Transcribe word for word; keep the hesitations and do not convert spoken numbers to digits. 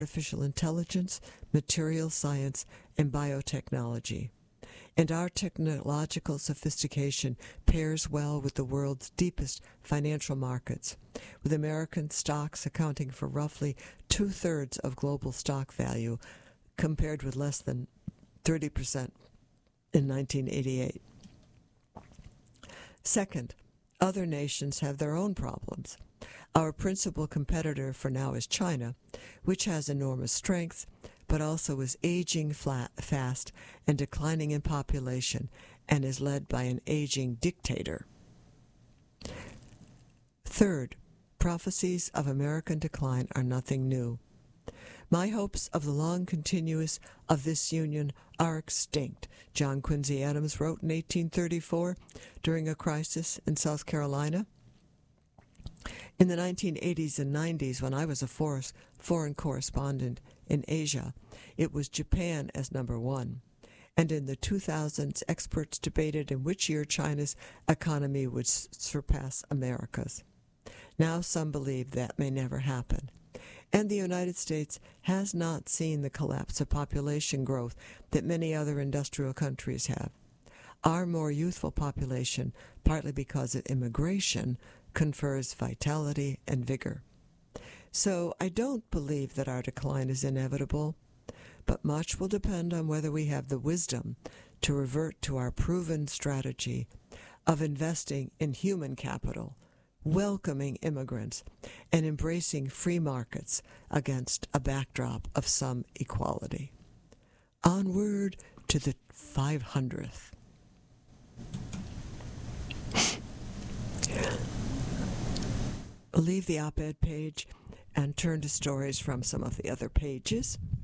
artificial intelligence, material science, and biotechnology. And our technological sophistication pairs well with the world's deepest financial markets, with American stocks accounting for roughly two-thirds of global stock value, compared with less than thirty percent in nineteen eighty-eight. Second, other nations have their own problems. Our principal competitor for now is China, which has enormous strength, but also is aging flat, fast and declining in population, and is led by an aging dictator. Third, prophecies of American decline are nothing new. My hopes of the long continuance of this union are extinct, John Quincy Adams wrote in eighteen thirty-four during a crisis in South Carolina. In the nineteen eighties and nineties, when I was a foreign correspondent in Asia, it was Japan as number one. And in the two thousands, experts debated in which year China's economy would s- surpass America's. Now some believe that may never happen. And the United States has not seen the collapse of population growth that many other industrial countries have. Our more youthful population, partly because of immigration, confers vitality and vigor. So I don't believe that our decline is inevitable, but much will depend on whether we have the wisdom to revert to our proven strategy of investing in human capital, welcoming immigrants, and embracing free markets against a backdrop of some equality. Onward to the five hundredth. Leave the op-ed page and turn to stories from some of the other pages.